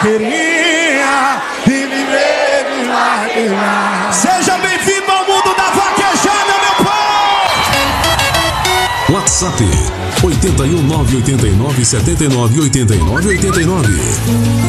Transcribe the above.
queria e me ver de lágrimas. Seja bem-vindo ao mundo da vaquejada, meu povo! WhatsApp 81989798989.